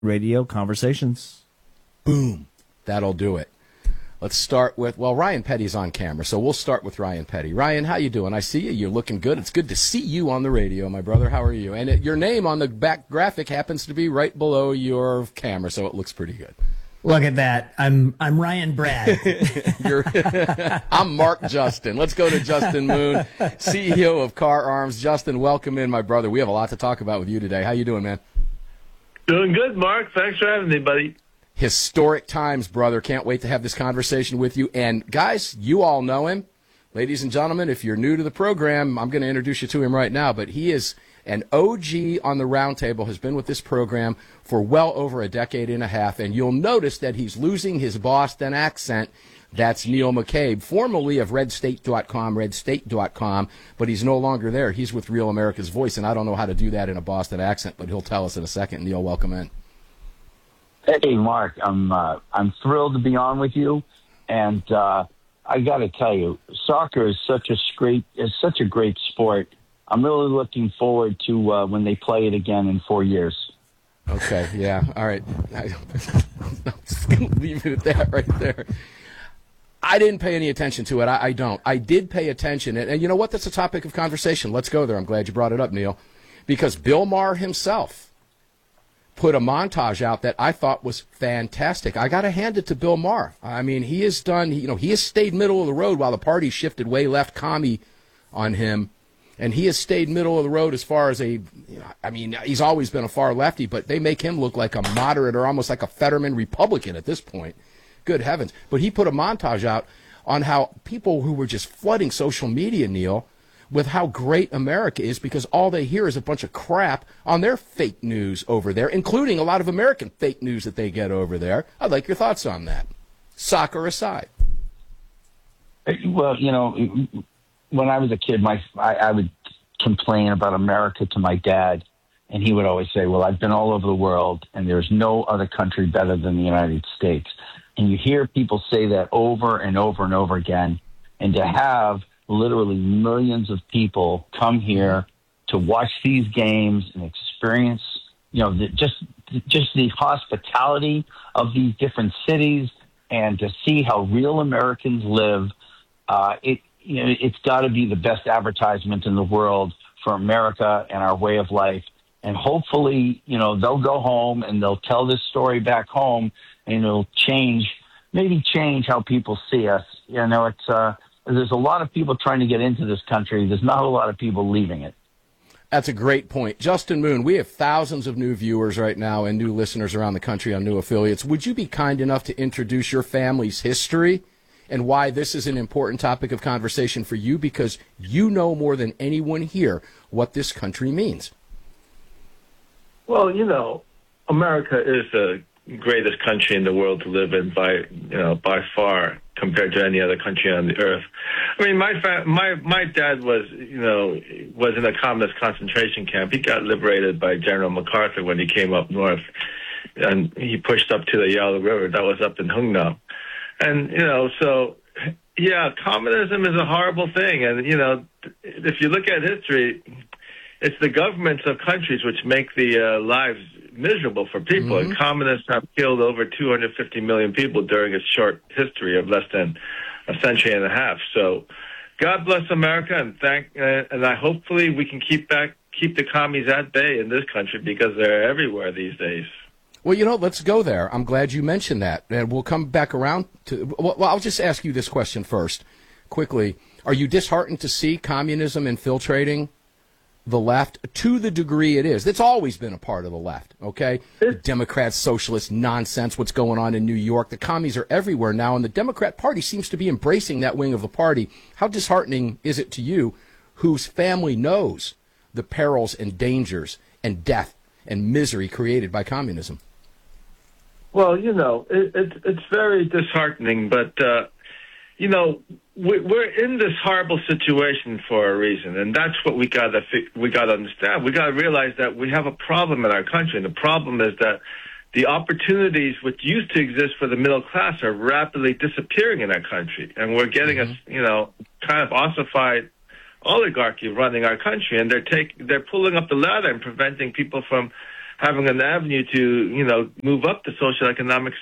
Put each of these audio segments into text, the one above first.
Radio Conversations. Boom. That'll do it. Let's start with, Ryan Petty's on camera, so we'll start with Ryan Petty. Ryan, how you doing? I see you. You're looking good. It's good to see you on the radio, my brother. How are you? And your name on the back graphic happens to be right below your camera, so it looks pretty good. Look at that. I'm Ryan Brad. I'm Mark Justin. Let's go to Justin Moon, CEO of Kahr Arms. Justin, welcome in, my brother. We have a lot to talk about with you today. How you doing, man? Doing good, Mark. Thanks for having me, buddy. Historic times, brother. Can't wait to have this conversation with you. And, guys, you all know him. Ladies and gentlemen, if you're new to the program, I'm going to introduce you to him right now. But he is an OG on the roundtable, has been with this program for well over a decade and a half. And you'll notice that he's losing his Boston accent. That's Neil McCabe, formerly of redstate.com, but he's no longer there. He's with Real America's Voice, and I don't know how to do that in a Boston accent, but he'll tell us in a second. Neil, welcome in. Hey, Mark, I'm thrilled to be on with you, and I got to tell you, soccer is such a great sport. I'm really looking forward to when they play it again in 4 years. Okay, yeah, all right. I'm just going to leave it at that right there. I didn't pay any attention to it. I don't. I did pay attention, and you know what? That's a topic of conversation. Let's go there. I'm glad you brought it up, Neil, because Bill Maher himself put a montage out that I thought was fantastic. I got to hand it to Bill Maher. I mean, he has done, he has stayed middle of the road while the party shifted way left commie on him. And he has stayed middle of the road as far as he's always been a far lefty, but they make him look like a moderate or almost like a Fetterman Republican at this point. Good heavens. But he put a montage out on how people who were just flooding social media, Neil, with how great America is because all they hear is a bunch of crap on their fake news over there, including a lot of American fake news that they get over there. I'd like your thoughts on that. Soccer aside. Well, when I was a kid, I would complain about America to my dad, and he would always say, well, I've been all over the world, and there's no other country better than the United States. And you hear people say that over and over and over again, and to have literally millions of people come here to watch these games and experience, just the hospitality of these different cities and to see how real Americans live, it's got to be the best advertisement in the world for America and our way of life. And hopefully, they'll go home and they'll tell this story back home, and it'll change how people see us. There's a lot of people trying to get into this country. There's not a lot of people leaving it. That's a great point. Justin Moon, we have thousands of new viewers right now and new listeners around the country on new affiliates. Would you be kind enough to introduce your family's history and why this is an important topic of conversation for you? Because you know more than anyone here what this country means. Well, America is the greatest country in the world to live in by far compared to any other country on the earth. I mean, my dad was in a communist concentration camp. He got liberated by General MacArthur when he came up north, and he pushed up to the Yellow River. That was up in Hungnam. And, communism is a horrible thing. And, if you look at history, it's the governments of countries which make the lives miserable for people. Mm-hmm. And communists have killed over 250 million people during its short history of less than a century and a half. So God bless America, and hopefully we can keep the commies at bay in this country because they're everywhere these days. Well, let's go there. I'm glad you mentioned that. And we'll come back around to, I'll just ask you this question first, quickly. Are you disheartened to see communism infiltrating the left to the degree it is? It's always been a part of the left, okay? The Democrats, socialist nonsense, what's going on in New York. The commies are everywhere now, and the Democrat Party seems to be embracing that wing of the party. How disheartening is it to you, whose family knows the perils and dangers and death and misery created by communism? Well, it's very disheartening, but, we're in this horrible situation for a reason, and that's what we got to understand. We got to realize that we have a problem in our country, and the problem is that the opportunities which used to exist for the middle class are rapidly disappearing in our country, and we're getting a kind of ossified oligarchy running our country, and they're pulling up the ladder and preventing people from having an avenue to, move up the social economic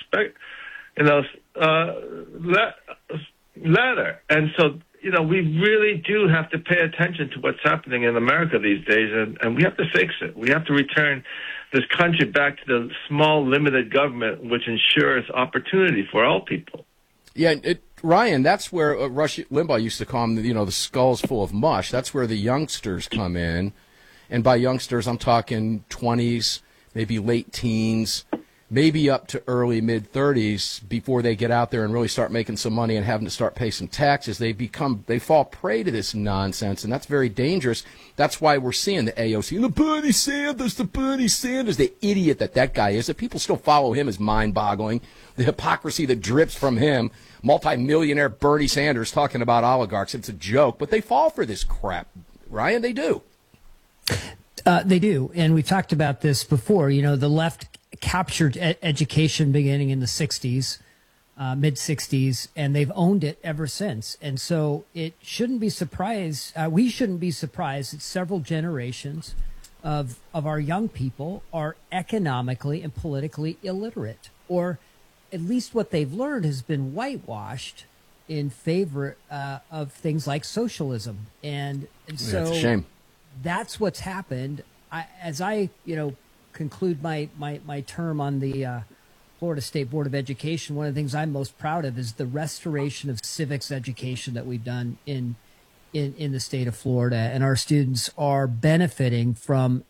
ladder. And so, we really do have to pay attention to what's happening in America these days, and we have to fix it. We have to return this country back to the small, limited government, which ensures opportunity for all people. Yeah, Ryan, that's where Rush Limbaugh used to call them, the skulls full of mush. That's where the youngsters come in. And by youngsters, I'm talking 20s, maybe late teens, maybe up to early mid-30s before they get out there and really start making some money and having to start paying some taxes. They fall prey to this nonsense, and that's very dangerous. That's why we're seeing the AOC, the Bernie Sanders, the idiot that guy is. That people still follow him is mind-boggling. The hypocrisy that drips from him, multi-millionaire Bernie Sanders talking about oligarchs. It's a joke, but they fall for this crap. Ryan, they do. They do, and we've talked about this before. The left captured education beginning in the 60s, mid-60s, and they've owned it ever since. And so it shouldn't be surprised. We shouldn't be surprised that several generations of our young people are economically and politically illiterate, or at least what they've learned has been whitewashed in favor of things like socialism. And so it's a shame. That's what's happened. As I conclude my term on the Florida State Board of Education, one of the things I'm most proud of is the restoration of civics education that we've done in the state of Florida, and our students are benefiting from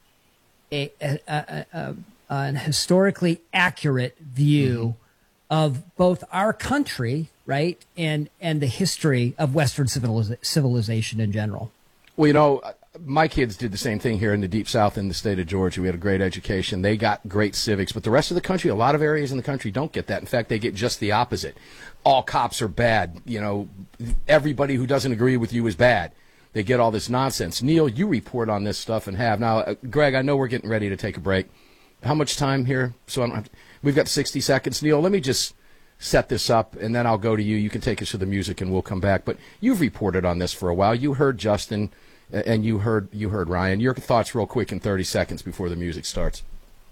an historically accurate view of both our country, right, and the history of Western civilization in general. Well, my kids did the same thing here in the Deep South in the state of Georgia. We had a great education. They got great civics. But the rest of the country, a lot of areas in the country don't get that. In fact, they get just the opposite. All cops are bad. Everybody who doesn't agree with you is bad. They get all this nonsense. Neil, you report on this stuff and have. Now, Greg, I know we're getting ready to take a break. How much time here? We've got 60 seconds. Neil, let me just set this up, and then I'll go to you. You can take us to the music, and we'll come back. But you've reported on this for a while. You heard Justin. And you heard Ryan. Your thoughts real quick in 30 seconds before the music starts.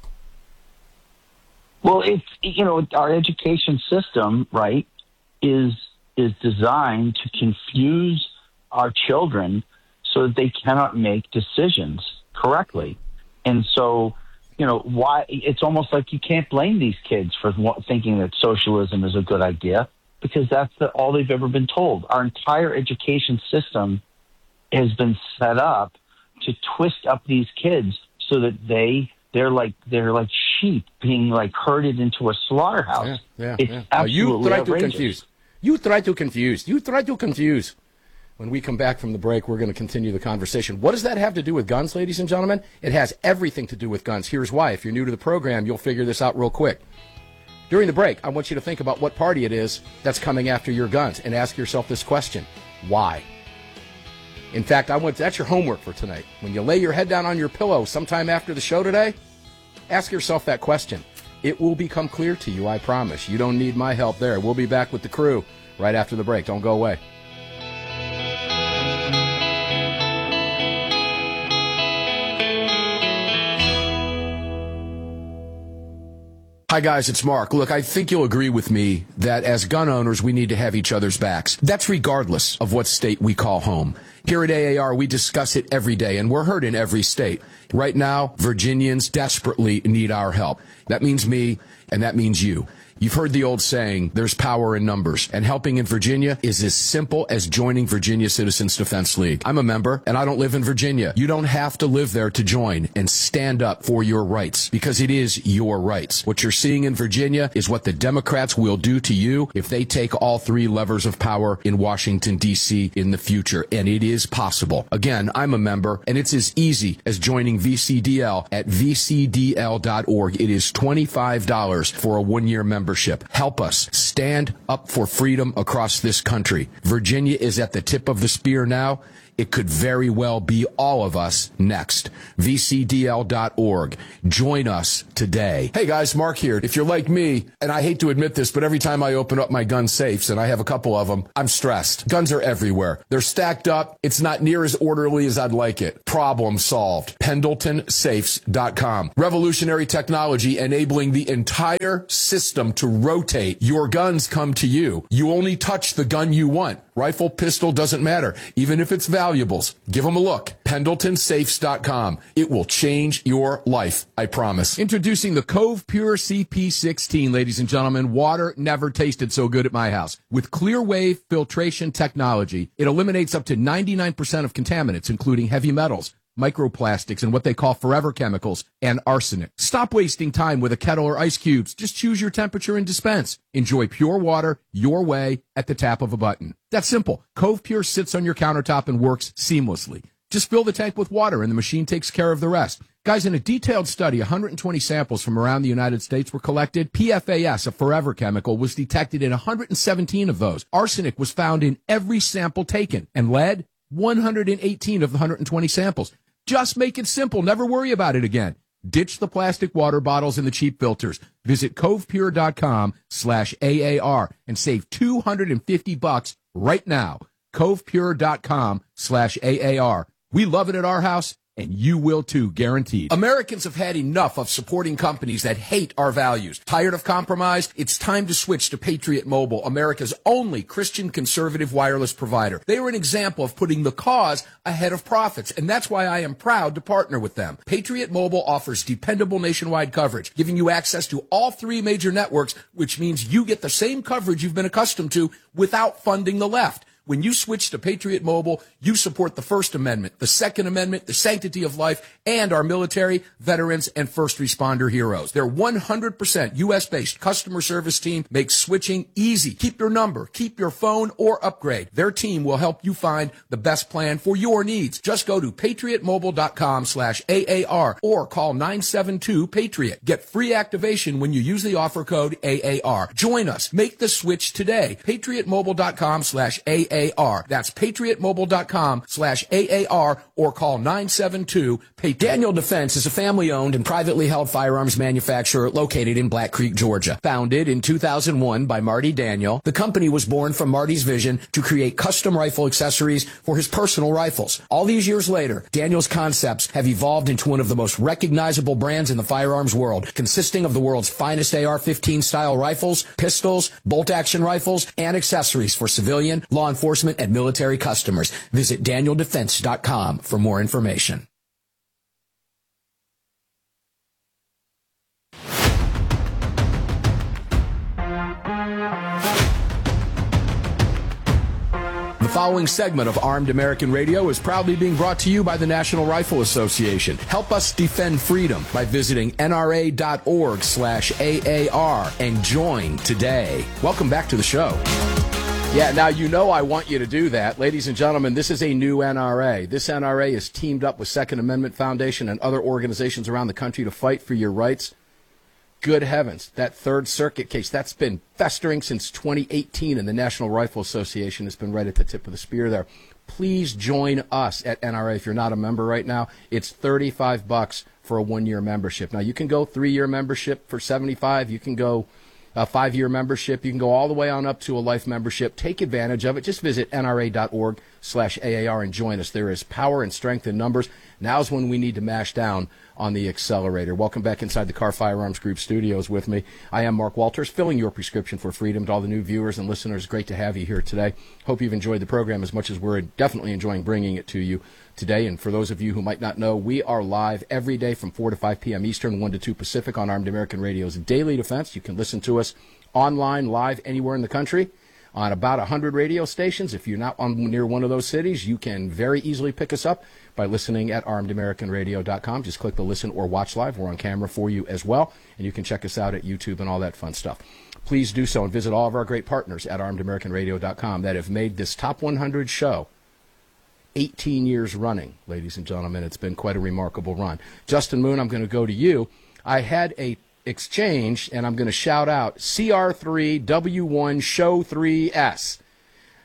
Well, it's our education system, right, is designed to confuse our children so that they cannot make decisions correctly. And so, why it's almost like you can't blame these kids for thinking that socialism is a good idea, because that's all they've ever been told. Our entire education system has been set up to twist up these kids so that they're like sheep being herded into a slaughterhouse. It's absolutely outrageous. You try to confuse. When we come back from the break, we're going to continue the conversation. What does that have to do with guns, ladies and gentlemen? It has everything to do with guns. Here's why. If you're new to the program, you'll figure this out real quick. During the break, I want you to think about what party it is that's coming after your guns and ask yourself this question: why? In fact, that's your homework for tonight. When you lay your head down on your pillow sometime after the show today, ask yourself that question. It will become clear to you, I promise. You don't need my help there. We'll be back with the crew right after the break. Don't go away. Hi, guys, it's Mark. Look, I think you'll agree with me that as gun owners, we need to have each other's backs. That's regardless of what state we call home. Here at AAR, we discuss it every day, and we're heard in every state. Right now, Virginians desperately need our help. That means me, and that means you. You've heard the old saying, there's power in numbers, and helping in Virginia is as simple as joining Virginia Citizens Defense League. I'm a member, and I don't live in Virginia. You don't have to live there to join and stand up for your rights, because it is your rights. What you're seeing in Virginia is what the Democrats will do to you if they take all three levers of power in Washington, D.C. in the future, and it is possible. Again, I'm a member, and it's as easy as joining VCDL at vcdl.org. It is $25 for a one-year membership. Help us stand up for freedom across this country. Virginia is at the tip of the spear now. it could very well be all of us next. VCDL.org. Join us today. Hey guys, Mark here. If you're like me, and I hate to admit this, but every time I open up my gun safes, and I have a couple of them, I'm stressed. Guns are everywhere. They're stacked up. It's not near as orderly as I'd like it. Problem solved. PendletonSafes.com. Revolutionary technology enabling the entire system to rotate. Your guns come to you. You only touch the gun you want. Rifle, pistol, doesn't matter. Even if it's valuables, give them a look. PendletonSafes.com. It will change your life, I promise. Introducing the Cove Pure CP16, ladies and gentlemen. Water never tasted so good at my house. With clear wave filtration technology, it eliminates up to 99% of contaminants, including heavy metals, microplastics, and what they call forever chemicals, and arsenic. Stop wasting time with a kettle or ice cubes. Just choose your temperature and dispense. Enjoy pure water your way at the tap of a button. That's simple. Cove Pure sits on your countertop and works seamlessly. Just fill the tank with water and the machine takes care of the rest. Guys, in a detailed study, 120 samples from around the United States were collected. PFAS, a forever chemical, was detected in 117 of those. Arsenic was found in every sample taken, and lead, 118 of the 120 samples. Just make it simple. Never worry about it again. Ditch the plastic water bottles and the cheap filters. Visit covepure.com/AAR and save $250 right now. covepure.com/AAR. We love it at our house, and you will too, guaranteed. Americans have had enough of supporting companies that hate our values. Tired of compromise? It's time to switch to Patriot Mobile, America's only Christian conservative wireless provider. They are an example of putting the cause ahead of profits, and that's why I am proud to partner with them. Patriot Mobile offers dependable nationwide coverage, giving you access to all three major networks, which means you get the same coverage you've been accustomed to without funding the left. When you switch to Patriot Mobile, you support the First Amendment, the Second Amendment, the sanctity of life, and our military, veterans, and first responder heroes. Their 100% U.S.-based customer service team makes switching easy. Keep your number, keep your phone, or upgrade. Their team will help you find the best plan for your needs. Just go to patriotmobile.com/AAR or call 972-PATRIOT. Get free activation when you use the offer code AAR. Join us. Make the switch today. patriotmobile.com/AAR. That's patriotmobile.com/AAR or call 972-PATRIOT. Daniel Defense is a family-owned and privately held firearms manufacturer located in Black Creek, Georgia. Founded in 2001 by Marty Daniel, the company was born from Marty's vision to create custom rifle accessories for his personal rifles. All these years later, Daniel's concepts have evolved into one of the most recognizable brands in the firearms world, consisting of the world's finest AR-15 style rifles, pistols, bolt-action rifles, and accessories for civilian, law enforcement, and military customers. Visit DanielDefense.com for more information. The following segment of Armed American Radio is proudly being brought to you by the National Rifle Association. Help us defend freedom by visiting NRA.org/AAR and join today. Welcome back to the show. Yeah, now you know I want you to do that. Ladies and gentlemen, this is a new NRA. This NRA is teamed up with Second Amendment Foundation and other organizations around the country to fight for your rights. Good heavens, that Third Circuit case, that's been festering since 2018, and the National Rifle Association has been right at the tip of the spear there. Please join us at NRA. If you're not a member right now, it's $35 for a one-year membership. Now, you can go 3-year membership for $75. You can go a 5-year membership. You can go all the way on up to a life membership. Take advantage of it. Just visit NRA.org/AAR and join us. There is power and strength in numbers. Now's when we need to mash down on the accelerator. Welcome back inside the Car Firearms Group studios with me. I am Mark Walters, filling your prescription for freedom. To all the new viewers and listeners, great to have you here today. Hope you've enjoyed the program as much as we're definitely enjoying bringing it to you today. And for those of you who might not know, we are live every day from 4 to 5 p.m. Eastern, 1 to 2 Pacific on Armed American Radio's Daily Defense. You can listen to us online, live, anywhere in the country on about 100 radio stations. If you're not near one of those cities, you can very easily pick us up by listening at armedamericanradio.com. Just click the listen or watch live. We're on camera for you as well, and you can check us out at YouTube and all that fun stuff. Please do so and visit all of our great partners at armedamericanradio.com that have made this Top 100 show 18 years running, ladies and gentlemen. It's been quite a remarkable run. Justin Moon, I'm going to go to you. I had a exchange, and I'm going to shout out CR3W1 Show 3S.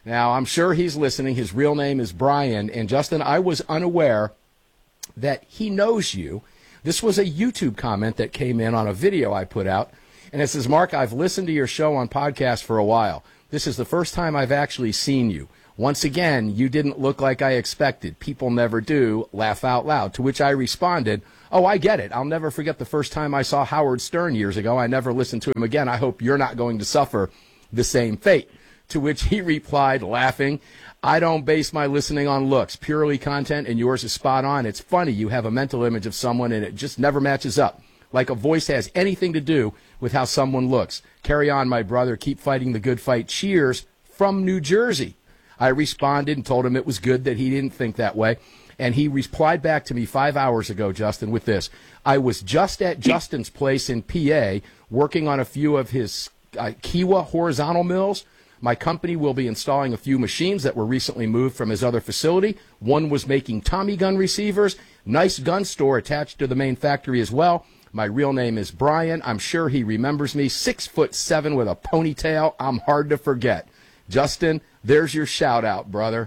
Now, I'm sure he's listening. His real name is Brian. And, Justin, I was unaware that he knows you. This was a YouTube comment that came in on a video I put out. And it says, Mark, I've listened to your show on podcast for a while. This is the first time I've actually seen you. Once again, you didn't look like I expected. People never do. Laugh out loud. To which I responded, oh, I get it. I'll never forget the first time I saw Howard Stern years ago. I never listened to him again. I hope you're not going to suffer the same fate. To which he replied, laughing, I don't base my listening on looks. Purely content, and yours is spot on. It's funny. You have a mental image of someone, and it just never matches up. Like a voice has anything to do with how someone looks. Carry on, my brother. Keep fighting the good fight. Cheers from New Jersey. I responded and told him it was good that he didn't think that way. And he replied back to me 5 hours ago, Justin, with this. I was just at Justin's place in PA working on a few of his Kiwa horizontal mills. My company will be installing a few machines that were recently moved from his other facility. One was making Tommy gun receivers. Nice gun store attached to the main factory as well. My real name is Brian. I'm sure he remembers me. 6'7" with a ponytail. I'm hard to forget. Justin, there's your shout out, brother.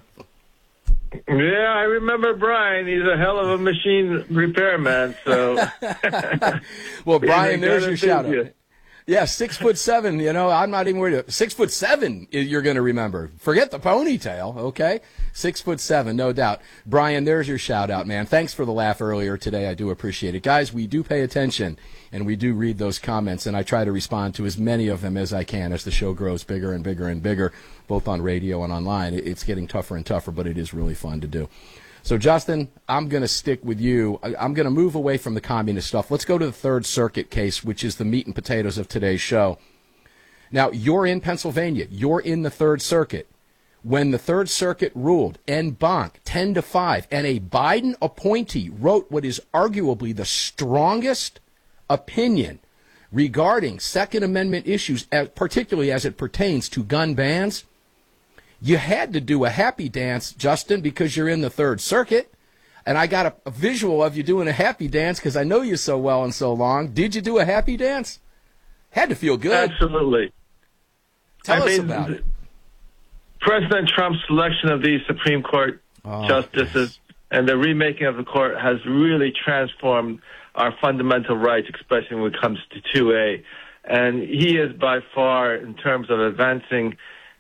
Yeah, I remember Brian. He's a hell of a machine repairman. So, well, Brian, there's your shout out. Yeah, 6'7". You know, I'm not even worried. 6'7", you're going to remember. Forget the ponytail, okay? 6'7", no doubt. Brian, there's your shout out, man. Thanks for the laugh earlier today. I do appreciate it, guys. We do pay attention and we do read those comments, and I try to respond to as many of them as I can as the show grows bigger and bigger and bigger, both on radio and online. It's getting tougher and tougher, but it is really fun to do. So, Justin, I'm going to stick with you. I'm going to move away from the communist stuff. Let's go to the Third Circuit case, which is the meat and potatoes of today's show. Now, you're in Pennsylvania. You're in the Third Circuit. When the Third Circuit ruled en banc 10-5, and a Biden appointee wrote what is arguably the strongest opinion regarding Second Amendment issues, particularly as it pertains to gun bans, you had to do a happy dance, Justin, because you're in the Third Circuit. And I got a visual of you doing a happy dance because I know you so well and so long. Did you do a happy dance? Had to feel good. Absolutely. Tell us about it. President Trump's selection of these Supreme Court justices and the remaking of the court has really transformed our fundamental rights, especially when it comes to 2A. And he is by far, in terms of advancing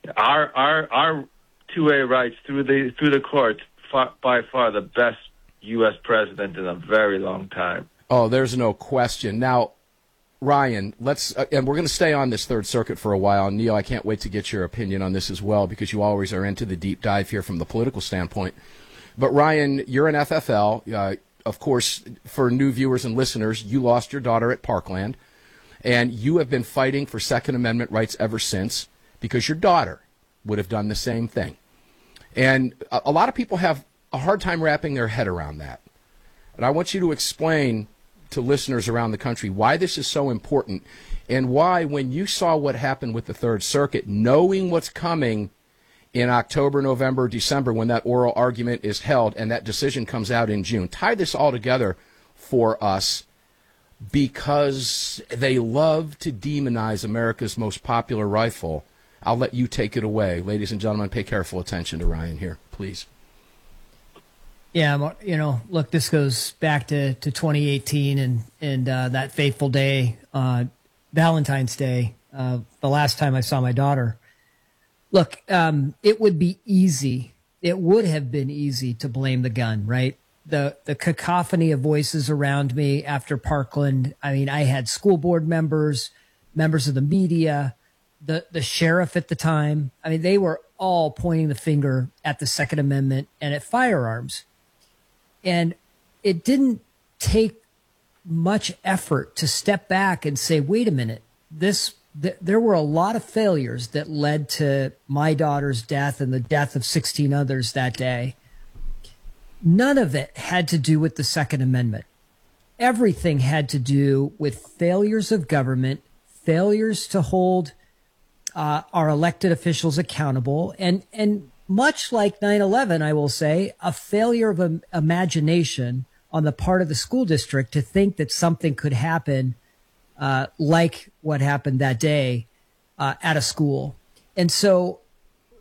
our 2A rights through the courts, by far the best U.S. president in a very long time. Oh, there's no question. Now, Ryan, let's and we're going to stay on this Third Circuit for a while. Neil, I can't wait to get your opinion on this as well, because you always are into the deep dive here from the political standpoint. But Ryan, you're an FFL. Of course, for new viewers and listeners, you lost your daughter at Parkland, and you have been fighting for Second Amendment rights ever since, because your daughter would have done the same thing. And a lot of people have a hard time wrapping their head around that. And I want you to explain to listeners around the country why this is so important, and why, when you saw what happened with the Third Circuit, knowing what's coming in October, November, December, when that oral argument is held and that decision comes out in June, tie this all together for us, because they love to demonize America's most popular rifle. I'll let you take it away. Ladies and gentlemen, pay careful attention to Ryan here, please. Yeah, look, this goes back to 2018 and that fateful day, Valentine's Day, the last time I saw my daughter. Look, it would be easy. It would have been easy to blame the gun, right? The cacophony of voices around me after Parkland. I mean, I had school board members of the media, the sheriff at the time. I mean, they were all pointing the finger at the Second Amendment and at firearms. And it didn't take much effort to step back and say, wait a minute, there were a lot of failures that led to my daughter's death and the death of 16 others that day. None of it had to do with the Second Amendment. Everything had to do with failures of government, failures to hold our elected officials accountable, and much like 9/11, I will say, a failure of imagination on the part of the school district to think that something could happen like what happened that day at a school. And so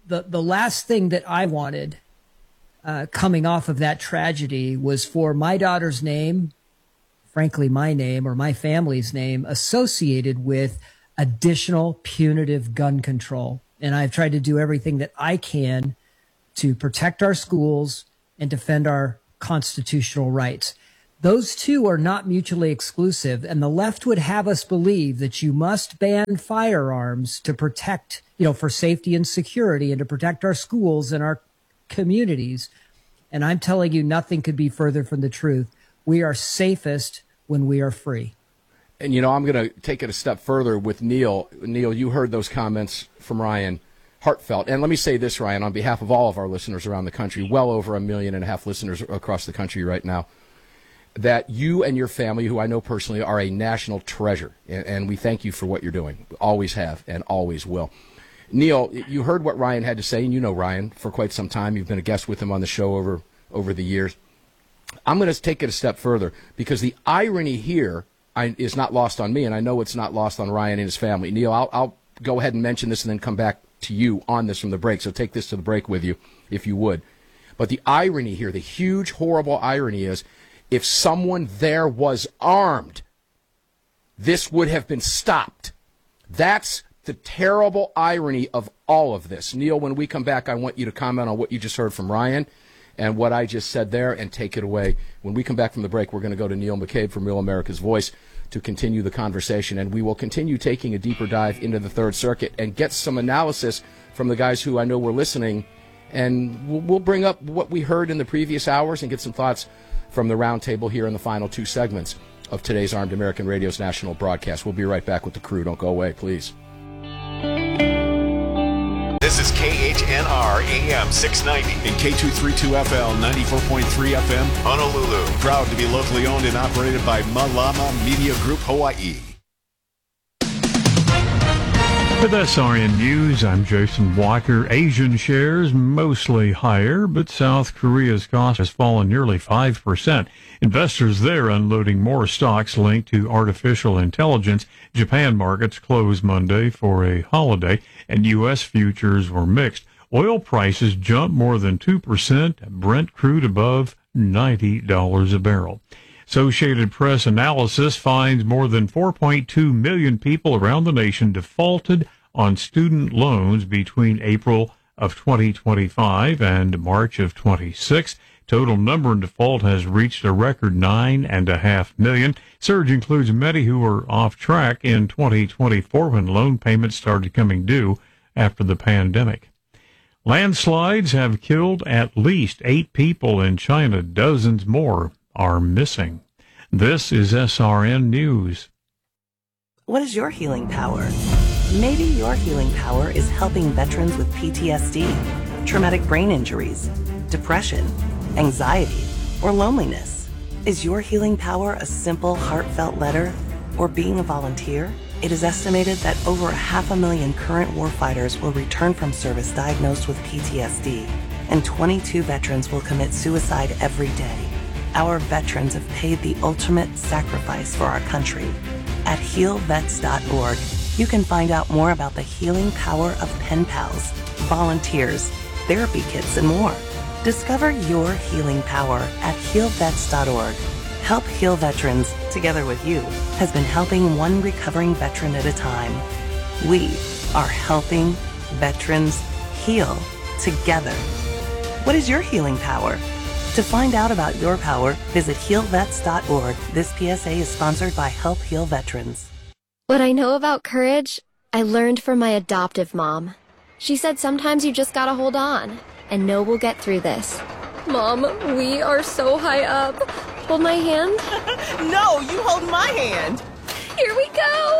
the last thing that I wanted coming off of that tragedy was for my daughter's name, frankly, my name or my family's name, associated with additional punitive gun control. And I've tried to do everything that I can to protect our schools and defend our constitutional rights. Those two are not mutually exclusive, and the left would have us believe that you must ban firearms to protect, for safety and security and to protect our schools and our communities. And I'm telling you, nothing could be further from the truth. We are safest when we are free. And, I'm going to take it a step further with Neil. Neil, you heard those comments from Ryan, heartfelt. And let me say this, Ryan, on behalf of all of our listeners around the country, well over 1.5 million listeners across the country right now, that you and your family, who I know personally, are a national treasure. And we thank you for what you're doing. Always have and always will. Neil, you heard what Ryan had to say, and you know Ryan for quite some time. You've been a guest with him on the show over the years. I'm going to take it a step further, because the irony here is not lost on me, and I know it's not lost on Ryan and his family. Neil, I'll go ahead and mention this and then come back to you on this from the break, so take this to the break with you, if you would. But the irony here, the huge, horrible irony is, if someone there was armed, this would have been stopped. That's the terrible irony of all of this. Neil, when we come back, I want you to comment on what you just heard from Ryan and what I just said there, and take it away. When we come back from the break, we're going to go to Neil McCabe from Real America's Voice to continue the conversation, and we will continue taking a deeper dive into the Third Circuit and get some analysis from the guys who I know were listening, and we'll bring up what we heard in the previous hours and get some thoughts from the roundtable here in the final two segments of today's Armed American Radio's national broadcast. We'll be right back with the crew. Don't go away, please. This is KHNR AM 690 and K232FL 94.3 FM, Honolulu. Proud to be locally owned and operated by Malama Media Group Hawaii. With SRN News, I'm Jason Walker. Asian shares mostly higher, but South Korea's cost has fallen nearly 5%. Investors there unloading more stocks linked to artificial intelligence. Japan markets closed Monday for a holiday, and U.S. futures were mixed. Oil prices jumped more than 2%. Brent crude above $90 a barrel. Associated Press analysis finds more than 4.2 million people around the nation defaulted on student loans between April of 2025 and March of 26. Total number in default has reached a record 9.5 million. Surge includes many who were off track in 2024 when loan payments started coming due after the pandemic. Landslides have killed at least 8 people in China. Dozens more are missing. This is SRN News. What is your healing power? Maybe your healing power is helping veterans with PTSD, traumatic brain injuries, depression, anxiety, or loneliness. Is your healing power a simple, heartfelt letter or being a volunteer? It is estimated that over 500,000 current warfighters will return from service diagnosed with PTSD, and 22 veterans will commit suicide every day. Our veterans have paid the ultimate sacrifice for our country. At healvets.org, you can find out more about the healing power of pen pals, volunteers, therapy kits, and more. Discover your healing power at healvets.org. Help Heal Veterans, together with you, has been helping one recovering veteran at a time. We are helping veterans heal together. What is your healing power? To find out about your power, visit healvets.org. This PSA is sponsored by Help Heal Veterans. What I know about courage, I learned from my adoptive mom. She said sometimes you just gotta hold on and know we'll get through this. Mom, we are so high up. Hold my hand. No, you hold my hand. Here we go.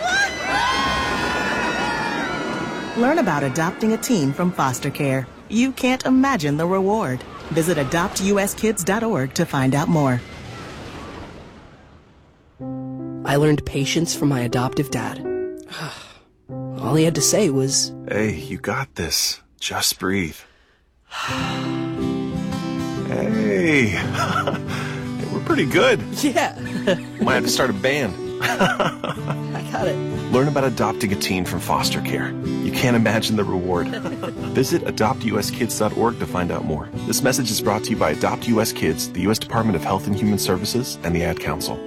Learn about adopting a teen from foster care. You can't imagine the reward. Visit adoptuskids.org to find out more. I learned patience from my adoptive dad. All he had to say was, Hey, you got this. Just breathe. Hey, we're pretty good. Yeah. Might have to start a band. I got it. Learn about adopting a teen from foster care. You can't imagine the reward. Visit adoptuskids.org to find out more. This message is brought to you by Adopt US Kids, the U.S. Department of Health and Human Services, and the Ad Council.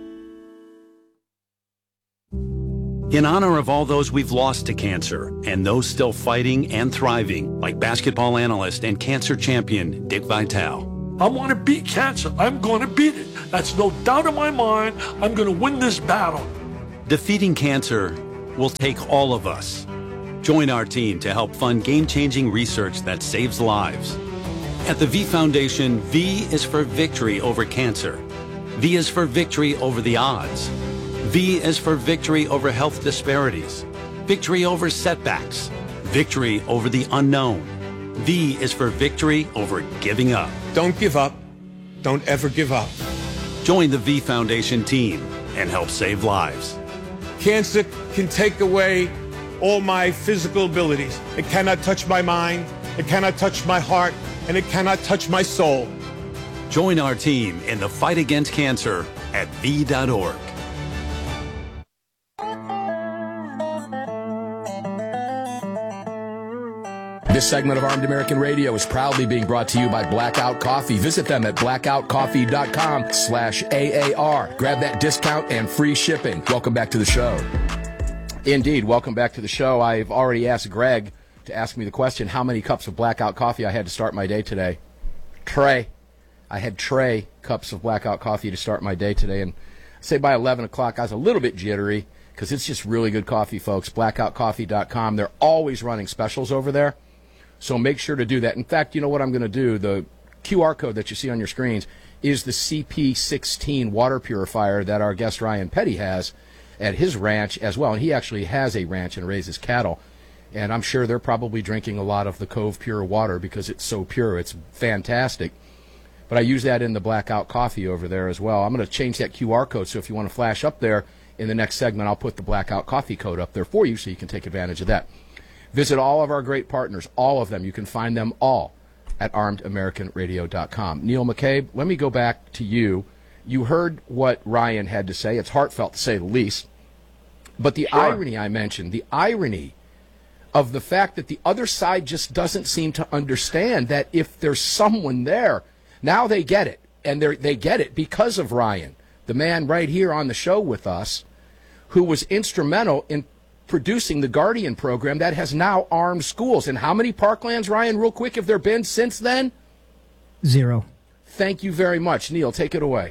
In honor of all those we've lost to cancer and those still fighting and thriving, like basketball analyst and cancer champion Dick Vitale. I want to beat cancer. I'm going to beat it. That's no doubt in my mind. I'm going to win this battle. Defeating cancer will take all of us. Join our team to help fund game-changing research that saves lives. At the V Foundation, V is for victory over cancer. V is for victory over the odds. V is for victory over health disparities, victory over setbacks, victory over the unknown. V is for victory over giving up. Don't give up. Don't ever give up. Join the V Foundation team and help save lives. Cancer can take away all my physical abilities. It cannot touch my mind, it cannot touch my heart, and it cannot touch my soul. Join our team in the fight against cancer at V.org. This segment of Armed American Radio is proudly being brought to you by Blackout Coffee. Visit them at blackoutcoffee.com/AAR. Grab that discount and free shipping. Welcome back to the show. Indeed, welcome back to the show. I've already asked Greg to ask me the question, how many cups of Blackout Coffee I had to start my day today. I had cups of Blackout Coffee to start my day today. And say by 11 o'clock, I was a little bit jittery because it's just really good coffee, folks. Blackoutcoffee.com. They're always running specials over there. So make sure to do that. In fact, you know what I'm going to do? The QR code that you see on your screens is the CP16 water purifier that our guest Ryan Petty has at his ranch as well. And he actually has a ranch and raises cattle. And I'm sure they're probably drinking a lot of the Cove Pure water because it's so pure. It's fantastic. But I use that in the Blackout Coffee over there as well. I'm going to change that QR code, so if you want to flash up there in the next segment, I'll put the Blackout Coffee code up there for you so you can take advantage of that. Visit all of our great partners, all of them. You can find them all at armedamericanradio.com. Neil McCabe, let me go back to you. You heard what Ryan had to say. It's heartfelt, to say the least. But the irony I mentioned, the irony of the fact that the other side just doesn't seem to understand that if there's someone there, now they get it. And they get it because of Ryan, the man right here on the show with us, who was instrumental in producing the Guardian program that has now armed schools. And how many parklands, Ryan, real quick, have there been since then? 0. Thank you very much. Neil, take it away.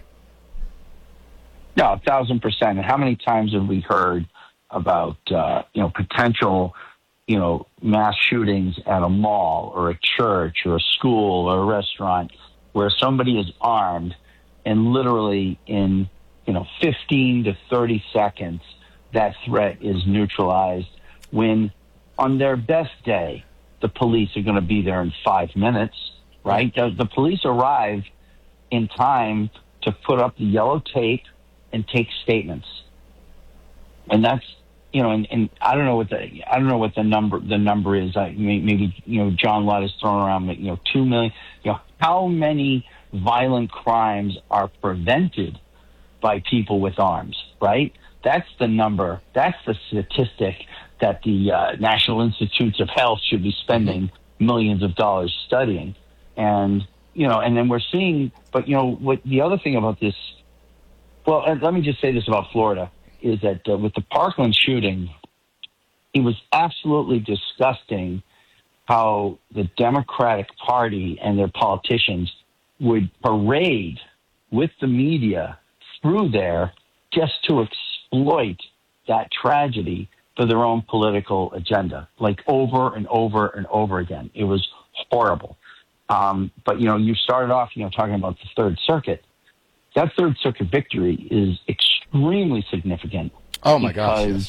No, 1,000%. And how many times have we heard about, potential, mass shootings at a mall or a church or a school or a restaurant where somebody is armed and literally in, 15 to 30 seconds, that threat is neutralized, when on their best day, the police are going to be there in 5 minutes, right? The police arrive in time to put up the yellow tape and take statements. And that's, and I don't know what the number is. Maybe John Lott is throwing around 2 million. How many violent crimes are prevented by people with arms, right? That's the number. That's the statistic that the National Institutes of Health should be spending millions of dollars studying. And, and then we're seeing, but, what the other thing about this, well, let me just say this about Florida, is that with the Parkland shooting, it was absolutely disgusting how the Democratic Party and their politicians would parade with the media through there just to exploit that tragedy for their own political agenda, like over and over and over again. It was horrible. But, you started off, talking about the Third Circuit. That Third Circuit victory is extremely significant. Oh, my gosh, yes.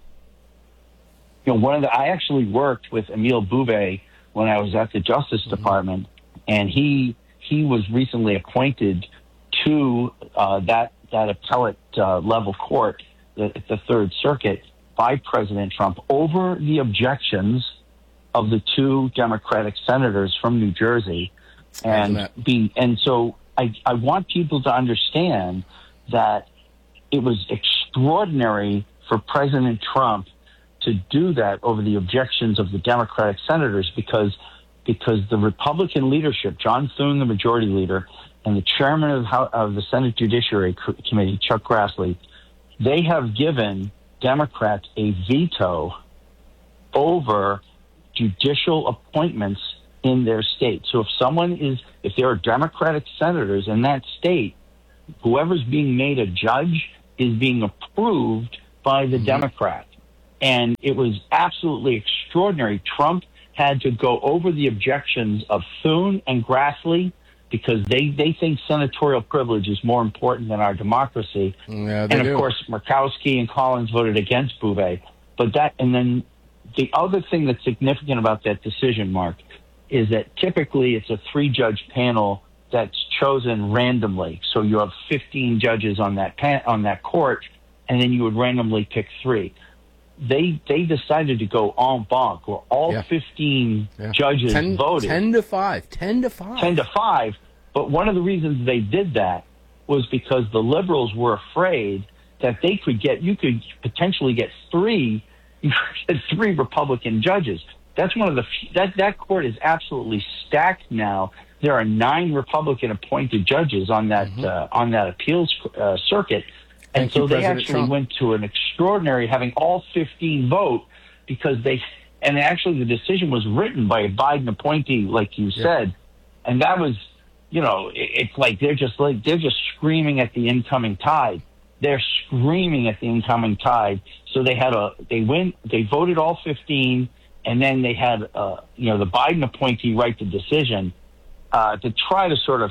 I actually worked with Emile Boubet when I was at the Justice Department, and he was recently appointed to that appellate level court, the Third Circuit, by President Trump over the objections of the 2 Democratic senators from New Jersey. So I want people to understand that it was extraordinary for President Trump to do that over the objections of the Democratic senators because the Republican leadership, John Thune, the majority leader, and the chairman of the Senate Judiciary Committee, Chuck Grassley, they have given Democrats a veto over judicial appointments in their state. So if there are Democratic senators in that state, whoever's being made a judge is being approved by the Democrat. And it was absolutely extraordinary. Trump had to go over the objections of Thune and Grassley because they think senatorial privilege is more important than our democracy. Yeah, and of course, Murkowski and Collins voted against Bouvet. And then the other thing that's significant about that decision, Mark, is that typically it's a 3-judge panel that's chosen randomly. So you have 15 judges on that court, and then you would randomly pick 3. They decided to go en banc, where all 15 judges voted. 10 to 5. 10 to 5. 10 to 5. But one of the reasons they did that was because the liberals were afraid that you could potentially get 3 Republican judges. That's one of that court is absolutely stacked now. There are 9 Republican appointed judges on that appeals circuit. And so they actually went to an extraordinary, having all 15 vote, because actually the decision was written by a Biden appointee, like you said. And that was, it's like they're just screaming at the incoming tide. They're screaming at the incoming tide. So they voted all 15, and then they had, the Biden appointee write the decision to try to sort of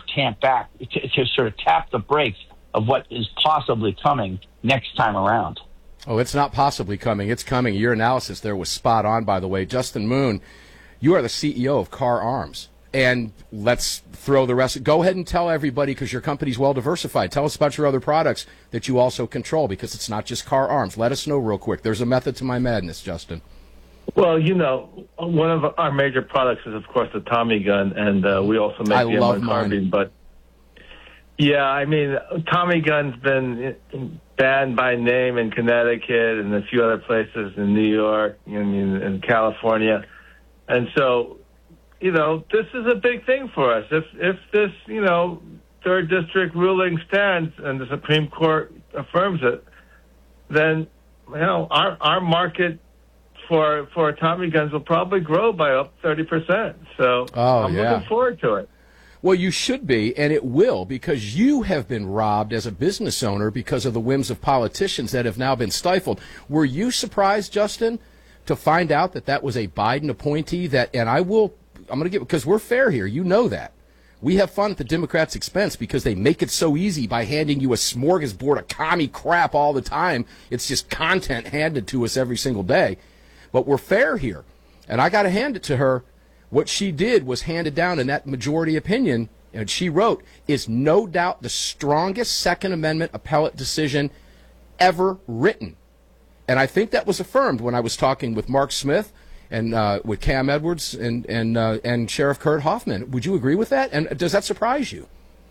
to sort of tap the brakes of what is possibly coming next time around. Oh, it's not possibly coming. It's coming. Your analysis there was spot on, by the way. Justin Moon, you are the CEO of Car Arms. And let's throw the rest. Go ahead and tell everybody, because your company's well diversified. Tell us about your other products that you also control, because it's not just Car Arms. Let us know real quick. There's a method to my madness, Justin. Well, one of our major products is, of course, the Tommy gun, and we also make the M1 carbine. But yeah, I mean, Tommy gun's been banned by name in Connecticut and a few other places in New York, in California, and so this is a big thing for us. If this third district ruling stands and the Supreme Court affirms it, then our market for Tommy guns will probably grow by up 30%. So I'm looking forward to it. Well, you should be, and it will, because you have been robbed as a business owner because of the whims of politicians that have now been stifled. Were you surprised, Justin, to find out that was a Biden appointee? I'm going to give, because we're fair here. You know that. We have fun at the Democrats' expense because they make it so easy by handing you a smorgasbord of commie crap all the time. It's just content handed to us every single day. But we're fair here, and I got to hand it to her. What she did was handed down in that majority opinion, and she wrote, is no doubt the strongest Second Amendment appellate decision ever written. And I think that was affirmed when I was talking with Mark Smith and with Cam Edwards and Sheriff Kurt Hoffman. Would you agree with that? And does that surprise you?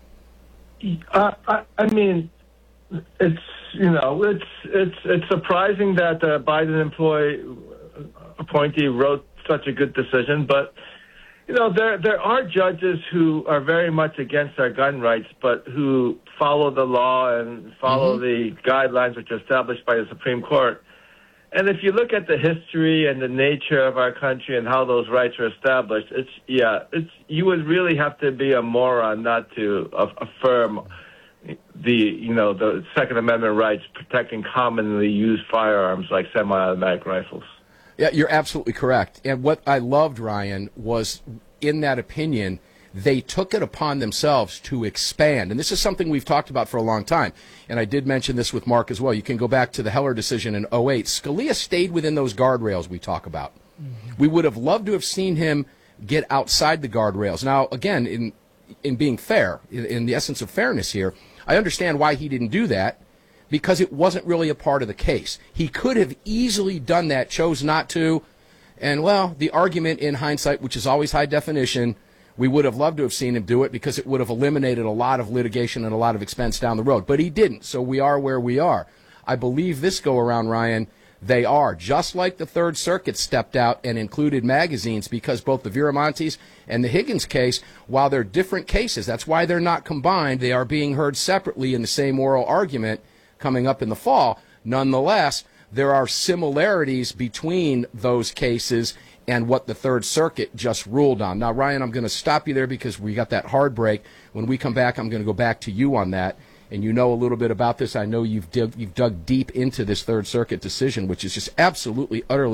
I mean, it's surprising that the Biden appointee wrote such a good decision, but there are judges who are very much against our gun rights, but who follow the law and follow the guidelines which are established by the Supreme Court. And if you look at the history and the nature of our country and how those rights are established, you would really have to be a moron not to affirm the Second Amendment rights protecting commonly used firearms like semi-automatic rifles. Yeah, you're absolutely correct. And what I loved, Ryan, was in that opinion, they took it upon themselves to expand. And this is something we've talked about for a long time. And I did mention this with Mark as well. You can go back to the Heller decision in 2008. Scalia stayed within those guardrails we talk about. We would have loved to have seen him get outside the guardrails. Now, again, in being fair, in the essence of fairness here, I understand why he didn't do that, because it wasn't really a part of the case. He could have easily done that, chose not to. And, well, the argument in hindsight, which is always high definition, we would have loved to have seen him do it because it would have eliminated a lot of litigation and a lot of expense down the road. But he didn't, so we are where we are. I believe this go around, Ryan, they are, just like the Third Circuit stepped out and included magazines, because both the Viramontes and the Higgins case, while they're different cases, that's why they're not combined, they are being heard separately in the same oral argument coming up in the fall. Nonetheless, there are similarities between those cases and what the Third Circuit just ruled on. Now, Ryan, I'm going to stop you there because we got that hard break. When we come back, I'm going to go back to you on that. And you know a little bit about this. I know you've dug deep into this Third Circuit decision, which is just absolutely, utterly